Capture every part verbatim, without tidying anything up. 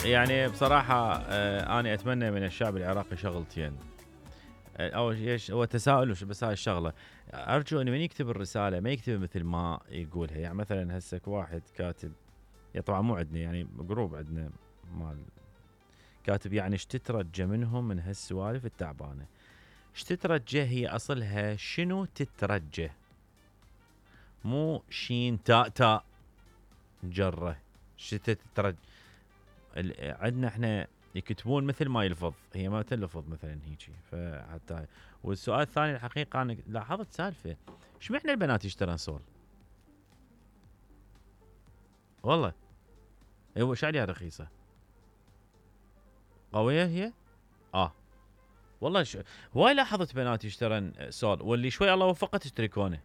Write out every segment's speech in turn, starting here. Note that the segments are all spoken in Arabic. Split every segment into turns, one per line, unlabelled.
يعني بصراحة آه أنا أتمنى من الشعب العراقي شغلتين. آه، أول شيء هو تساؤل وش- بس هاي الشغلة. أرجو إنه من يكتب الرسالة ما يكتب مثل ما يقولها. يعني مثلا هسه واحد كاتب، يا طبعا مو عندنا، يعني جروب عندنا مال، كاتب يعني ايش تترجى منهم من هالسوالف التعبانة. ايش تترجى هي أصلها شنو تترجى، مو شين تاء تاء جرة. شتت تترجى. ال- عندنا احنا يكتبون مثل ما يلفظ، هي ما تلفظ مثلا هيجي فحتى. والسؤال الثاني الحقيقه انا لاحظت سالفه، ايش معنى البنات يشترون سول؟ والله هو ايش عليها رخيصه؟ قويه هي؟ اه والله ش... هواي لاحظت بنات يشترون سول، واللي شوي الله وفقه تشتري كونه.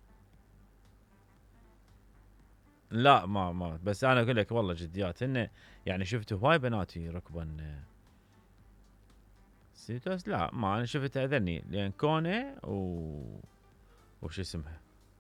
لا ما ما بس انا اقول لك والله جديات انه يعني شفت هواي بنات يركبون سيتوس. لا ما انا شفت اذني لان كونه و وش اسمها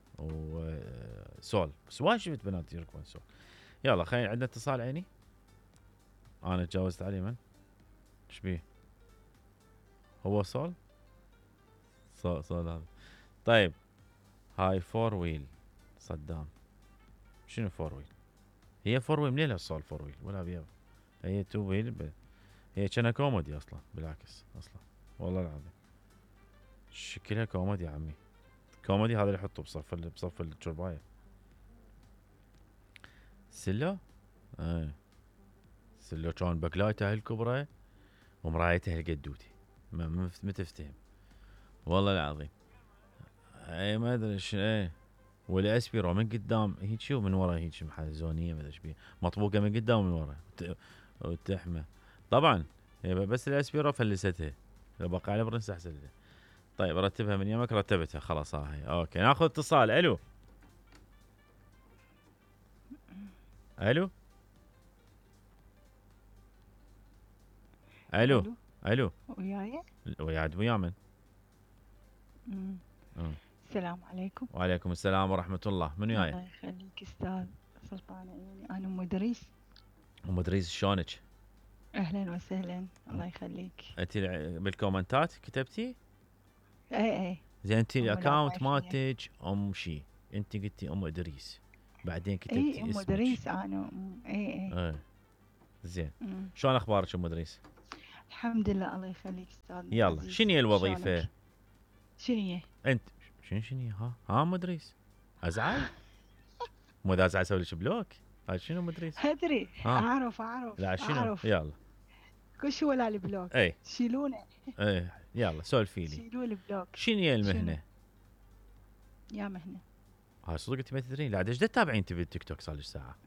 وسول، بس وايد شفت بنات يركبون سول. يلا خلينا، عندنا اتصال عيني. انا تجاوزت عليه من ايش بيه؟ هو سول؟ سول سول هذا. طيب هاي فور ويل صدام. شنو فور ويل؟ هي فور ويل منين السول فور ويل ولا بيها؟ هي تو ويل ب... هي كنا كوميدي اصلا، بالعكس اصلا والله العظيم شكلها كوميدي يا عمي. كوميدي هذا اللي يحطه بصف ال... بصف الجربايه. سلو؟ ايه سلو كان بقلايته هالكبرى ومرايته هالقدوتي. ما ما ما تفتهم والله العظيم. اي ما ادري ايش ايه. والاسبيرو من قدام هيك شو من ورا هيك محزونيه ما ادري ايش بيه، مطبوقه من قدام ومن ورا وت- وتحمى. طبعا هي بس الاسبيرو فلستها، لو بقى على برنس احسن لها. طيب رتبها من يمك، رتبتها خلاص. ها هي اوكي، ناخذ اتصال. الو الو الو
الو
الو.
وياي.
وياك ويا من؟
أمم.
أه.
السلام عليكم.
وعليكم السلام ورحمه الله، من وياي؟
الله يخليك استاذ سلطان عيوني، انا ام ادريس.
ام ادريس شلونك؟
اهلا وسهلا، الله يخليك.
انت بالكومنتات كتبتي؟
اي اي.
زين انت
ام
الاكونت
العطايفيه.
مالتك ام شي، انت قلتي ام ادريس بعدين
اي
كتبتي
ام
اسمك.
ادريس انا أم- اي اي.
ايه زين.
أمم.
شلون اخبارك ام ادريس؟
الحمد لله، الله يخليك استاذ
يلا
عزيز.
شنو هي
شلونك؟
الوظيفه؟
شنو هي؟
انت شنو شنو ها ها ام ادريس؟ ازعل؟ مو اذا ازعل اسوي لك بلوك. هاي شنو ام ادريس؟
ادري،
ها
اعرف اعرف
لا شنو
اعرف.
يلا.
كل شو ولا البلوك.
اي
شيلونه.
اي يلا سولفي لي.
شيلوا البلوك.
شنو هي
شنو؟
المهنه؟
يا مهنه.
هاي صدق انت ما تدرين؟ لا ايش تتابعين انت بالتيك توك صار لك ساعه؟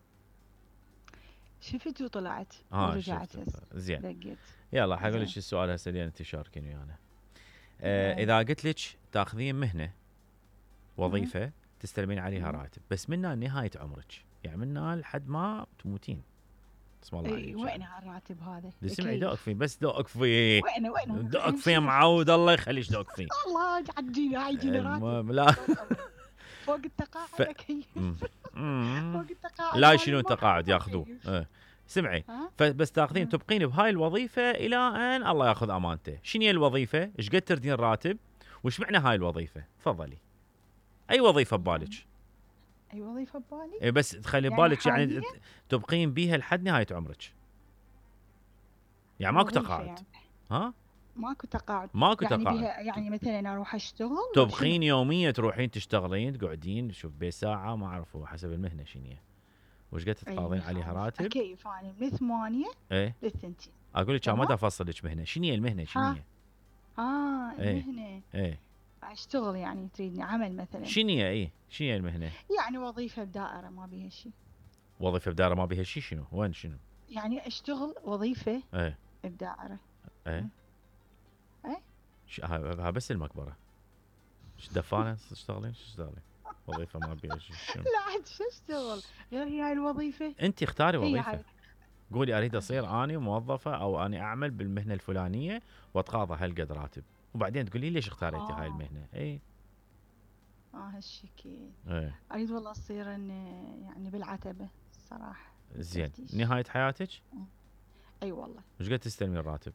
شفت وطلعت
اه
ورجعت
شفت.
هسه.
زين.
دقيت.
يلا حقول
زين.
لك السؤال هسه لين انت تشاركين ويانا. آه
اي.
اذا قلت لك تاخذين مهنه
أمم.
وظيفه تستلمين عليها
أمم.
راتب بس منها لنهايه عمرك، يعني منها لحد ما تموتين، اسم الله
اي
عليك
وين
يعني.
هالراتب هذا
دي سمعي دوق
كيف؟
فيه، بس دوق فيه.
وين وين
دوق فيه
امشي.
معود الله يخليش دوق فيه.
الله قاعد تجيني هاي يجيني راتب.
المهم لا
شلون أبغى؟ فوق
ف...
التقاعد اكيد.
مم.
فوق
مم.
التقاعد
لا
مالي
يشيلون تقاعد
المرحوم
ياخذوه.
اكيد.
اه. سمعي،
ها.
فبس تاخذين
أمم.
تبقين بهاي الوظيفه الى ان الله ياخذ امانته. شنو هي الوظيفه؟ ايش قد تردين راتب؟ وش معنى هاي الوظيفه؟ تفضلي. اي وظيفه ببالك؟
اي وظيفه ببالي.
إيه بس تخلي
يعني
ببالك يعني
حاليا.
ت- تبقين بيها لحد نهايه عمرك، يعني ماكو
وظيفه
تقاعد.
يعني.
ها
ماكو تقاعد.
ماكو
يعني
تقاعد.
بيها يعني مثلا اروح اشتغل لو شنو؟
تبقين يوميا تروحين تشتغلين تقعدين شوف بي ساعه ما اعرف حسب المهنه شنو هي، وش قد
اي
تتقاضين عليها
مخالف
راتب.
اكيد انا من ثمانية
ايه
للثنتين.
اقول لك ما
تمام.
افصل لك مهنه شنو هي المهنه شنو
ها.
هي.
اه
ايه
المهنه.
ايه
اشتغل يعني تريدني عمل مثلا.
شنو هي ايه شنو هي المهنه.
يعني وظيفه بدائره ما بيها شيء.
وظيفه بدائره ما بيها شيء شنو وين شنو.
يعني اشتغل وظيفة
ايه
بدائرة.
ايه
أمم. اي.
ش- ها ها بس المقبره. ش دفانه تشتغلين شو تشتغلين؟ وظيفه ما بيها شيء شنو.
لا عاد شو اشتغل غير هي هاي الوظيفة.
انت اختاري
هي
وظيفه،
هاي.
قولي اريد
أبي.
اصير اني موظفه او اني اعمل بالمهنه الفلانيه واتقاضى هالقد راتب، وبعدين تقولي ليش اختاريتي هاي
اه.
المهنه. اي
اه هالشكل.
ايه
اريد والله اصير إن يعني بالعتبة الصراحة.
زين
بالتفتيش.
نهايه حياتك.
أمم. اي والله.
ايش قد تستلمين الراتب؟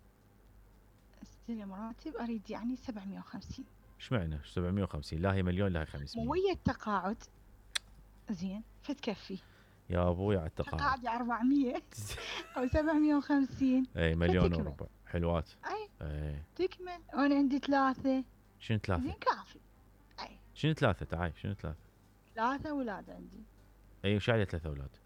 استلم راتب اريد يعني سبعمية وخمسين.
ايش معنى سبعمية وخمسين؟ لا هي مليون لا هي خمسمية.
مو ويا التقاعد زين فتكفي.
يا ابوي على التقاعد.
تقاعد أربعمية او سبعمية وخمسين.
اي مليون
فتكمل.
وربع حلوات.
اي
اي
تكمل. وانا عندي ثلاثة.
شنو ثلاثة؟
زين كافي. اي
شنو ثلاثة؟ تعاي شنو ثلاثة؟
ثلاثة اولاد عندي.
اي وش عليه ثلاثة اولاد؟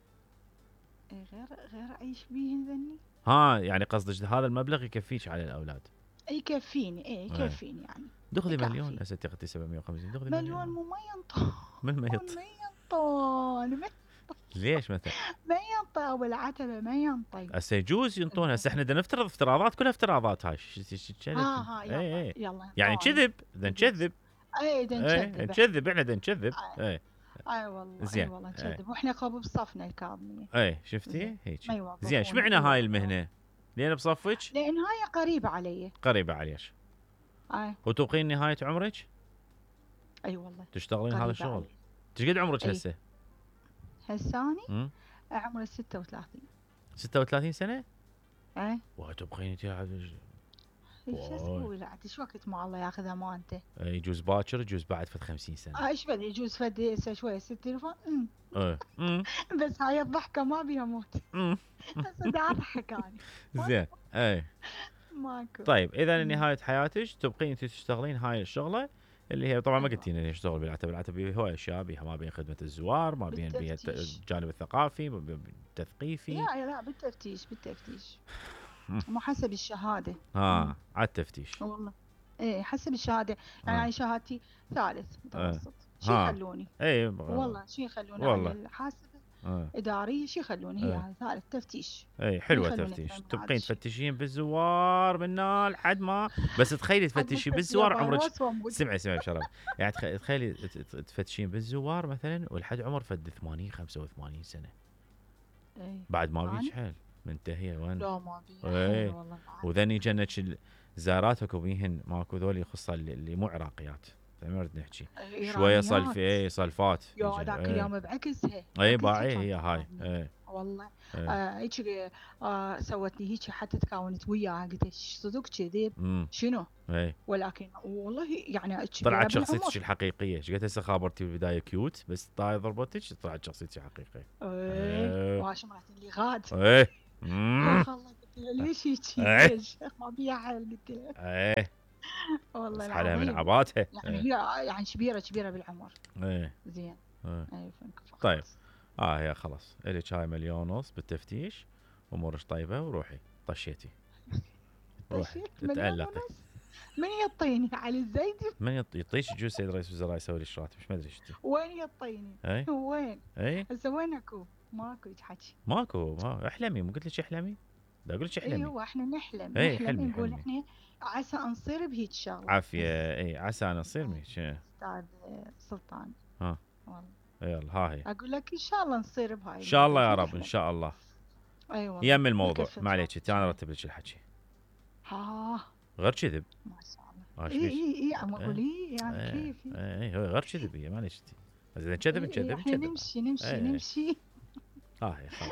اي غير غير اعيش بيهن ذني.
ها يعني قصدك هذا المبلغ يكفيك على الاولاد؟
اي يكفيني. اي يكفيني يعني.
دخلي
يكفي.
مليون هسه تاخذي سبعمية وخمسين دخلي
مليون
مليون.
مو ما ينطون.
من ما يط
ما ينطون. ما-
ليش مثلا؟
ما ينطى ابو العتبة ما ينطي.
هسه يجوز ينطون. هسه احنا بدنا نفترض افتراضات كلها افتراضات هاي. ش- ش- ش- شنو؟
ها ها يلا
اي اي
يلا
يعني
ينطون.
كذب بدنا نكذب.
اي دا
اي
نكذب.
نكذب احنا بدنا نكذب.
اي
اي
اي والله.
زين.
اي والله نكذب واحنا قبل بصفنا الكاظمية.
اي شفتي
زين.
هيك.
ما يوظفون.
زين ايش معنى هاي المهنه؟ لان بصفك
لان هاي قريبة علي.
قريبه عليش
اي
وتوقين نهايه عمرك
اي والله.
تشتغلين هذا
قريبة
الشغل.
علي.
ايش قد عمرك
أي.
هسه؟
هساني
امم
عمري ستة وثلاثين.
ستة وثلاثين سنه؟
اي
وتبقين انت عاد-
ايش
واي.
اسوي لا عاد ايش وقت ما الله ياخذ امانته.
إيه، يجوز باكر يجوز بعد فد خمسين سنه.
آه، ايش بدي يجوز فد هسه شوي ست تليفون. أمم.
ايه امم
بس هاي الضحكة ما بيها موت.
أمم.
هسه دا اضحك انا.
زين اي
ماكو.
طيب اذا
مم.
نهايه حياتك تبقين انت تشتغلين هاي الشغله اللي هي طبعا ما
أيوة.
قلتي لنا ليش تشتغل بالعتبه. العتبه هو اشياء بيها ما بين خدمه الزوار ما بين بيها الت-
بالتفتيش.
الجانب الثقافي ما بين التثقيفي.
لا لا بالتفتيش بالتفتيش.
مم.
مو حسب الشهادة.
ها على التفتيش.
والله. ايه حسب الشهادة. يعني
آه.
أنا شهادتي ثالث متوسط. شو
ها.
يخلوني؟
اي
والله شو يخلوني
والله.
على الحاسبة
آه.
إدارية شو يخلوني هي
آه.
هاي ثالث تفتيش.
اي حلوه
يخلوني
تفتيش.
أفهم هذا
تبقين
الشيء.
تفتشين بالزوار من هنا لحد ما بس تخيلي تفتشين بالزوار عمرك. سمعي سمعي بشرف. يعني تخ- تخيلي ت- ت- تفتشين بالزوار مثلا ولحد عمر فد ثمانين خمسة وثمانين سنه
ايه.
بعد ما
أنا؟
بيج حيل منتهيه وين.
لا ما بي.
إيه.
والله معاك.
وذني جنك الزارات اكو بيهن ماكو ذولي خصه اللي, اللي مو عراقيات. ما نريد نحكي شويه
إيرانيات.
صلفي اي صلفات.
يا ذاك
إيه.
اليوم بعكسها.
اي
عكسها
باعي
كانت
هي هاي.
تقابلني.
اي
والله.
إيه.
آه، هيك آه سوت لي هيك حتى تكاونت وياها قلت لها صدق كذب
امم
شنو؟
اي
ولكن والله يعني كبيرة
طلعت
بالعمر.
شخصيتك الحقيقيه. ايش قلت هسه خابرتي بالبدايه كيوت بس طاي ضربتك طلعت شخصيتي الحقيقيه.
ايه
إيه.
واش مرات اللي غاد.
ايه
يا
امم
الله قلت لها ليش هيك
إيه.
ليش ما بيها حيل قلت لها.
ايه
والله
بس حالها من
العظيم.
عباتها.
يعني
ايه
هي يعني كبيرة كبيرة بالعمر.
ايه
زين.
ايه
اي فهمك فخلاص.
طيب. اه يا خلاص الك هاي مليون ونص بالتفتيش امورك طيبه وروحي طشيتي. روحي
طشيت مليون
تتألقي.
ونص. من يعطيني علي الزيدي؟
من يط- يعطيش يجوز سيد رئيس الوزراء يسوي لك راتب مش مدري شتي.
وين يعطيني؟
اي
وين؟
اي
هسه وين اكو؟ ماكو حكي.
ماكو ما احلمي مو قلت لك احلمي؟ لا اقول لك
اي
احلمي.
هو احنا نحلم
إي،
نحلم
حلمي،
نقول
حلمي.
احنا عسى نصير بهيك شغله.
عافيه اي عسى انا اصير مي شنو؟
استاذ سلطان.
ها.
والله
يلا ها هي
اقول لك ان شاء الله نصير بهاي.
ان شاء الله يا
الموضوع.
رب ان شاء الله.
اي والله.
يم الموضوع
بالكفة
ما عليك
إن
انت
شاء
انا
الله.
ارتب لك الحكي
ها
غير كذب.
ما شاء الله.
ها
اي
شبيك؟
اي اي عم اقول اي يعني
اي
كيف.
اي هو غير كذب هي ما عليك انت. اذا نكذب
إي، إي،
نكذب
احنا
نكذب.
نمشي نمشي
إي.
نمشي.
ها هي خلاص.